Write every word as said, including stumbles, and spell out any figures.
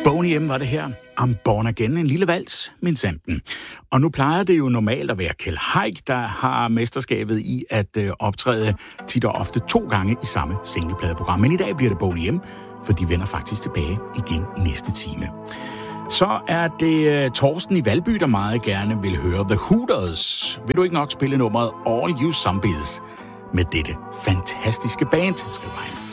Boney M var det her. I'm Born Again, en lille vals, min sanden. Og nu plejer det jo normalt at være Kjeld Haik, der har mesterskabet i at øh, optræde tit og ofte to gange i samme singlepladeprogram. Men i dag bliver det Boney M, for de vender faktisk tilbage igen i næste time. Så er det øh, Torsten i Valby, der meget gerne vil høre The Hooters. Vil du ikke nok spille nummeret All You Zombies med dette fantastiske band, skriver han.